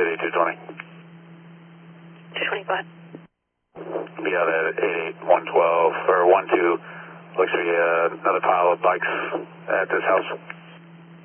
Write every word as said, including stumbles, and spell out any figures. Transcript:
City, two twenty. two twenty, go ahead. Be out at eight one twelve, or one two. Looks to be uh, another pile of bikes at this house.